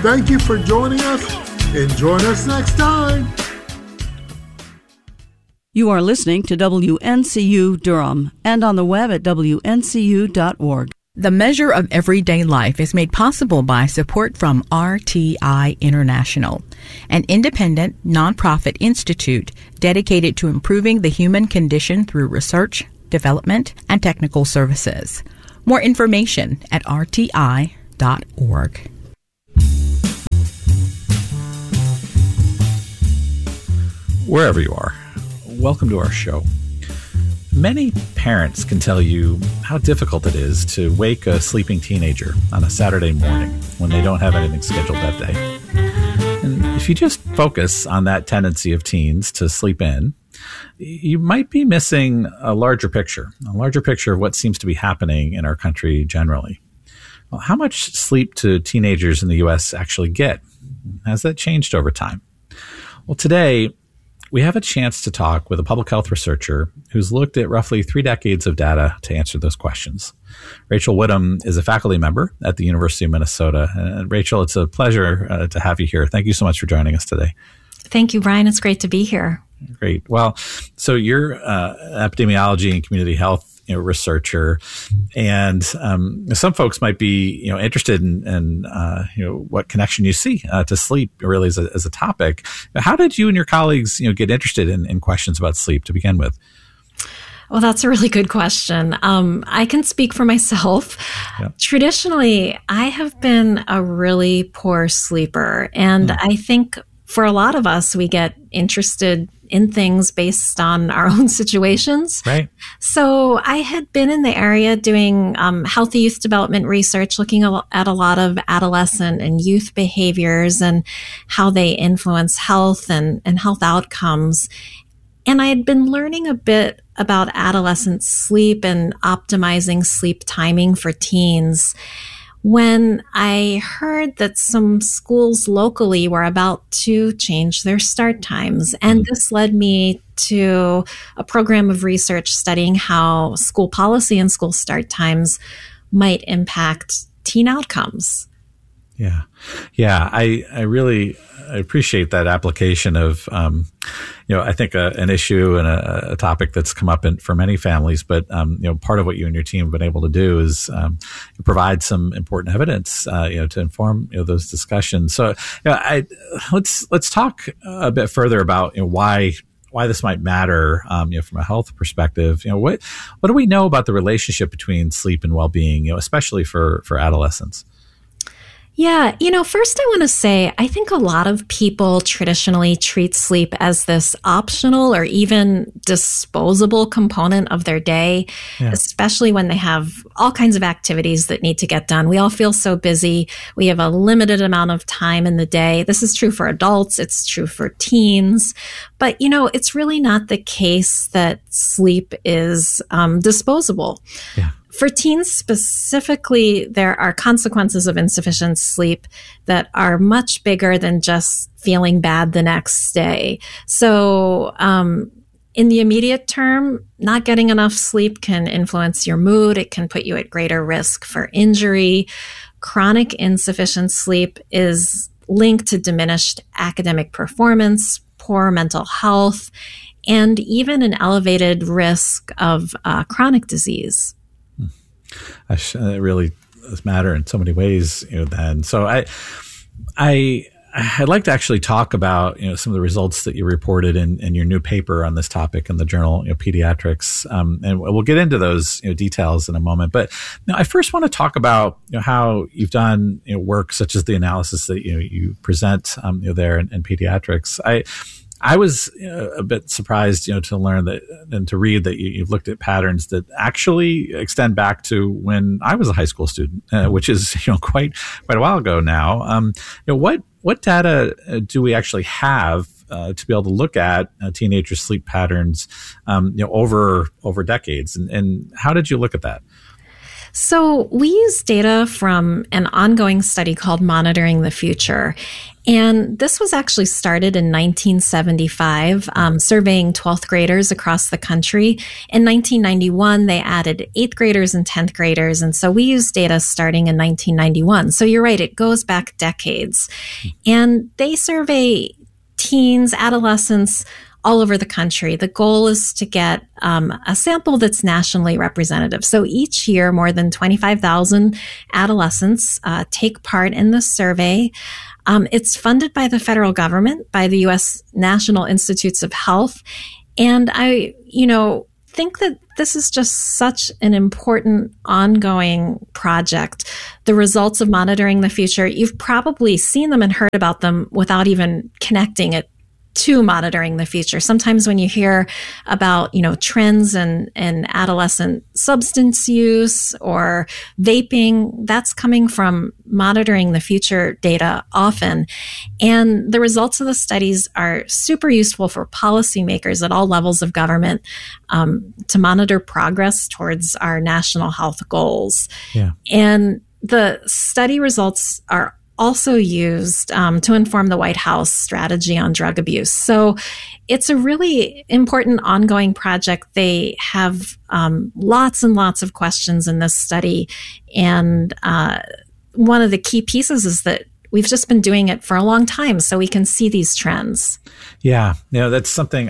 Thank you for joining us, and join us next time. You are listening to WNCU Durham and on the web at WNCU.org. The Measure of Everyday Life is made possible by support from RTI International, an independent, nonprofit institute dedicated to improving the human condition through research, development, and technical services. More information at rti.org. Wherever you are, welcome to our show. Many parents can tell you how difficult it is to wake a sleeping teenager on a Saturday morning when they don't have anything scheduled that day. And if you just focus on that tendency of teens to sleep in, you might be missing a larger picture of what seems to be happening in our country generally. Well, how much sleep do teenagers in the U.S. actually get? Has that changed over time? Well, today, we have a chance to talk with a public health researcher who's looked at roughly 3 decades of data to answer those questions. Rachel Whittam is a faculty member at the University of Minnesota. And Rachel, it's a pleasure to have you here. Thank you so much for joining us today. Thank you, Brian. It's great to be here. Great. Well, so you're an epidemiology and community health researcher, and some folks might be interested in what connection you see to sleep really as a topic. How did you and your colleagues get interested in questions about sleep to begin with? Well, that's a really good question. I can speak for myself. Yeah. Traditionally, I have been a really poor sleeper, and I think for a lot of us, we get interested in things based on our own situations. Right. So I had been in the area doing healthy youth development research, looking at a lot of adolescent and youth behaviors and how they influence health and health outcomes. And I had been learning a bit about adolescent sleep and optimizing sleep timing for teens when I heard that some schools locally were about to change their start times. And this led me to a program of research studying how school policy and school start times might impact teen outcomes. Yeah. I really appreciate that application of, I think an issue and a topic that's come up for many families. But part of what you and your team have been able to do is provide some important evidence, to inform those discussions. So, let's talk a bit further about why this might matter, from a health perspective. What do we know about the relationship between sleep and well-being, especially for adolescents? Yeah, first I want to say, I think a lot of people traditionally treat sleep as this optional or even disposable component of their day, especially when they have all kinds of activities that need to get done. We all feel so busy. We have a limited amount of time in the day. This is true for adults. It's true for teens. But, it's really not the case that sleep is disposable. Yeah. For teens specifically, there are consequences of insufficient sleep that are much bigger than just feeling bad the next day. So, in the immediate term, not getting enough sleep can influence your mood. It can put you at greater risk for injury. Chronic insufficient sleep is linked to diminished academic performance, poor mental health, and even an elevated risk of chronic disease. It really does matter in so many ways, then. So I'd like to actually talk about, some of the results that you reported in your new paper on this topic in the journal, Pediatrics. And we'll get into those, details in a moment. But I first want to talk about, how you've done, work such as the analysis that, you present, there in Pediatrics. I was a bit surprised, to learn that and to read that you've looked at patterns that actually extend back to when I was a high school student, which is quite a while ago now. What data do we actually have to be able to look at teenagers' sleep patterns, over decades, and how did you look at that? So we use data from an ongoing study called Monitoring the Future. And this was actually started in 1975, surveying 12th graders across the country. In 1991, they added 8th graders and 10th graders. And so we use data starting in 1991. So you're right, it goes back decades. And they survey teens, adolescents, all over the country. The goal is to get a sample that's nationally representative. So each year, more than 25,000 adolescents take part in the survey. It's funded by the federal government, by the U.S. National Institutes of Health. And I, think that this is just such an important ongoing project. The results of Monitoring the Future, you've probably seen them and heard about them without even connecting it to Monitoring the Future. Sometimes when you hear about, trends in adolescent substance use or vaping, that's coming from Monitoring the Future data often. And the results of the studies are super useful for policymakers at all levels of government to monitor progress towards our national health goals. Yeah. And the study results are also used to inform the White House strategy on drug abuse. So it's a really important ongoing project. They have lots and lots of questions in this study. And one of the key pieces is that we've just been doing it for a long time, so we can see these trends. Yeah, that's something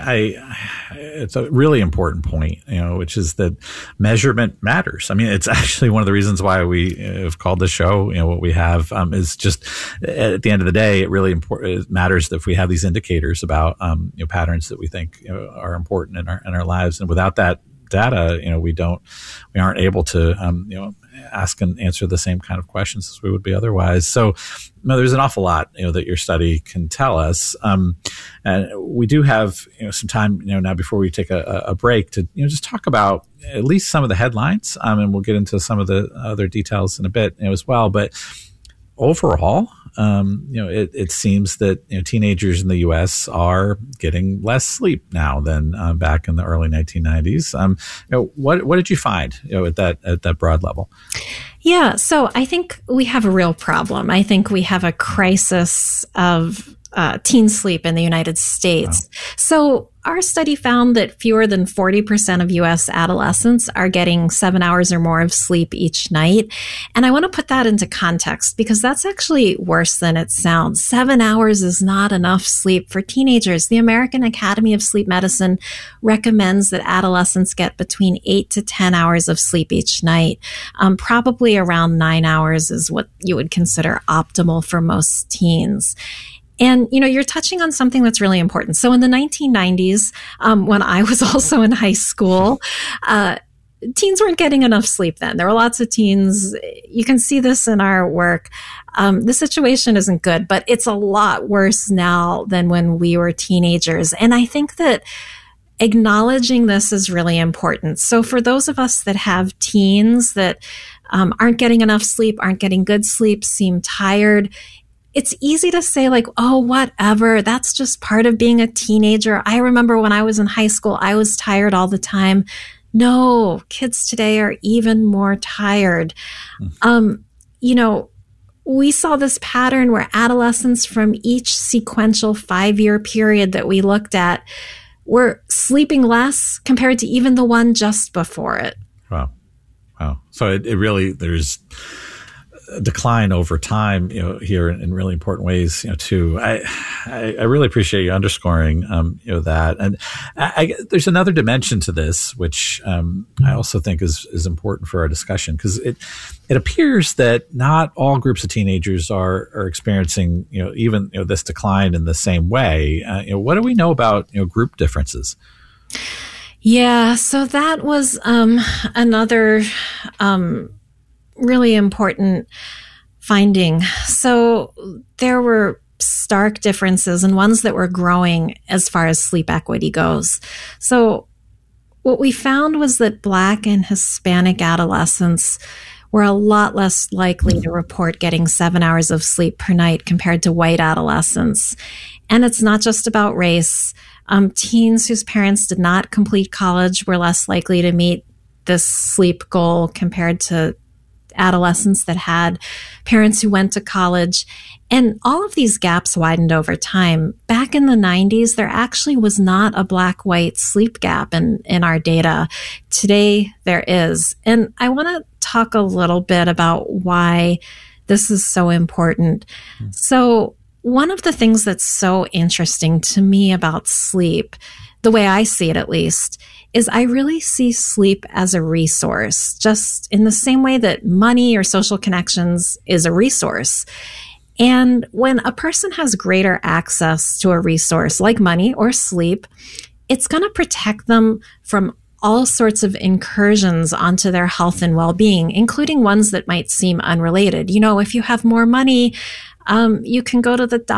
it's a really important point, which is that measurement matters. I mean, it's actually one of the reasons why we have called the show, what we have is just at the end of the day, it matters that if we have these indicators about, patterns that we think are important in our lives. And without that data, we aren't able to, ask and answer the same kind of questions as we would be otherwise. So there's an awful lot, that your study can tell us. And we do have, some time, now before we take a break to, just talk about at least some of the headlines. And we'll get into some of the other details in a bit, as well. But overall, it seems that teenagers in the U.S. are getting less sleep now than back in the early 1990s. What did you find at that broad level? Yeah, so I think we have a real problem. I think we have a crisis of teen sleep in the United States. Wow. So our study found that fewer than 40% of U.S. adolescents are getting 7 hours or more of sleep each night. And I want to put that into context because that's actually worse than it sounds. 7 hours is not enough sleep for teenagers. The American Academy of Sleep Medicine recommends that adolescents get between 8 to 10 hours of sleep each night. Probably around 9 hours is what you would consider optimal for most teens. And, you're touching on something that's really important. So in the 1990s, when I was also in high school, teens weren't getting enough sleep then. There were lots of teens. You can see this in our work. The situation isn't good, but it's a lot worse now than when we were teenagers. And I think that acknowledging this is really important. So for those of us that have teens that aren't getting enough sleep, aren't getting good sleep, seem tired, it's easy to say like, oh, whatever, that's just part of being a teenager. I remember when I was in high school, I was tired all the time. No, kids today are even more tired. We saw this pattern where adolescents from each sequential 5-year period that we looked at were sleeping less compared to even the one just before it. Wow. So it really, there's decline over time, here in really important ways, too. I really appreciate you underscoring, that. And there's another dimension to this, which I also think is important for our discussion, because it appears that not all groups of teenagers are experiencing, even this decline in the same way. What do we know about group differences? Yeah, so that was another really important finding. So there were stark differences and ones that were growing as far as sleep equity goes. So what we found was that Black and Hispanic adolescents were a lot less likely to report getting 7 hours of sleep per night compared to white adolescents. And it's not just about race. Teens whose parents did not complete college were less likely to meet this sleep goal compared to adolescents that had parents who went to college. And all of these gaps widened over time. Back in the 90s, there actually was not a black-white sleep gap in our data. Today, there is. And I want to talk a little bit about why this is so important. So one of the things that's so interesting to me about sleep, the way I see it at least, is I really see sleep as a resource, just in the same way that money or social connections is a resource. And when a person has greater access to a resource like money or sleep, it's going to protect them from all sorts of incursions onto their health and well-being, including ones that might seem unrelated. You know, if you have more money, you can go to the